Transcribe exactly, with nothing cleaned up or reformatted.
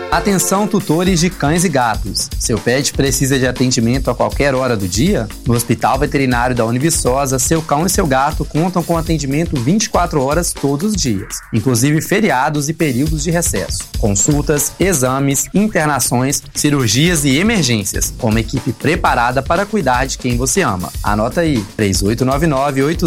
Atenção, tutores de cães e gatos. Seu pet precisa de atendimento a qualquer hora do dia? No Hospital Veterinário da Univiçosa, seu cão e seu gato contam com atendimento vinte e quatro horas todos os dias, inclusive feriados e períodos de recesso. Consultas, exames, internações, cirurgias e emergências, com uma equipe preparada para cuidar de quem você ama. Anota aí, três oito nove nove oito